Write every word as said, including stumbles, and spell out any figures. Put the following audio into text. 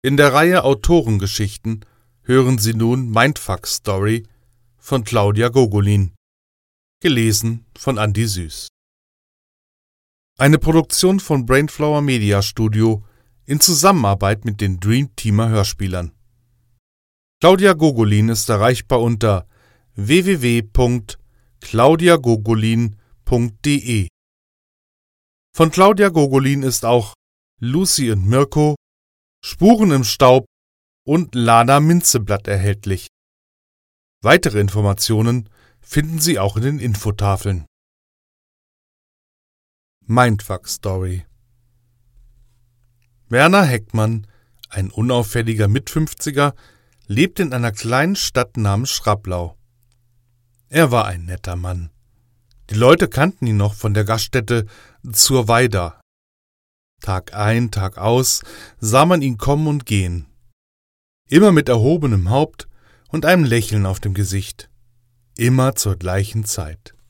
In der Reihe Autorengeschichten hören Sie nun Mindfuck Story von Claudia Gogolin, gelesen von Andi Süß. Eine Produktion von Brainflower Media Studio in Zusammenarbeit mit den Dream Teamer Hörspielern. Claudia Gogolin ist erreichbar unter w w w punkt claudia gogolin punkt d e. Von Claudia Gogolin ist auch Lucy und Mirko, Spuren im Staub und Lana Minzeblatt erhältlich. Weitere Informationen finden Sie auch in den Infotafeln. Mindfuck Story. Werner Heckmann, ein unauffälliger Mitfünfziger, lebt in einer kleinen Stadt namens Schraplau. Er war ein netter Mann. Die Leute kannten ihn noch von der Gaststätte Zur Weida. Tag ein, Tag aus sah man ihn kommen und gehen. Immer mit erhobenem Haupt und einem Lächeln auf dem Gesicht. Immer zur gleichen Zeit.